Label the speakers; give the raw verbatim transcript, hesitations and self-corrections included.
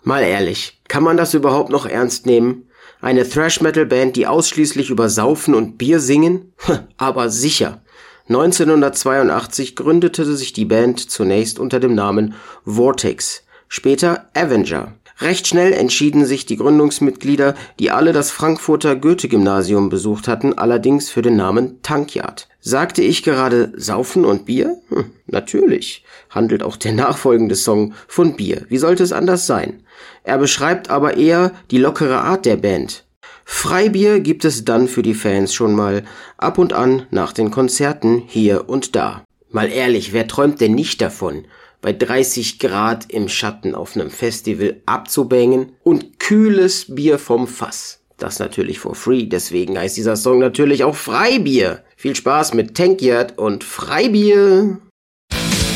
Speaker 1: Mal ehrlich, kann man das überhaupt noch ernst nehmen? Eine Thrash-Metal-Band, die ausschließlich über Saufen und Bier singen? Aber sicher. neunzehnhundertzweiundachtzig gründete sich die Band zunächst unter dem Namen Vortex, später Avenger. Recht schnell entschieden sich die Gründungsmitglieder, die alle das Frankfurter Goethe-Gymnasium besucht hatten, allerdings für den Namen Tankyard. Sagte ich gerade Saufen und Bier? Hm, natürlich. Handelt auch der nachfolgende Song von Bier. Wie sollte es anders sein? Er beschreibt aber eher die lockere Art der Band. Freibier gibt es dann für die Fans schon mal ab und an nach den Konzerten hier und da. Mal ehrlich, wer träumt denn nicht davon, bei dreißig Grad im Schatten auf einem Festival abzubängen und kühles Bier vom Fass? Das natürlich for free, deswegen heißt dieser Song natürlich auch Freibier. Viel Spaß mit Tankyard und Freibier!